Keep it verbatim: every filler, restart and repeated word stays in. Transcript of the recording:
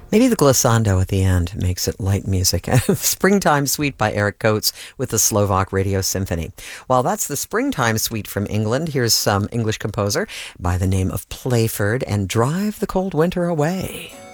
Maybe the glissando at the end makes it light music. Springtime Suite by Eric Coates with the Slovak Radio Symphony. While that's the Springtime Suite from England, here's some English composer by the name of Playford and Drive the Cold Winter Away.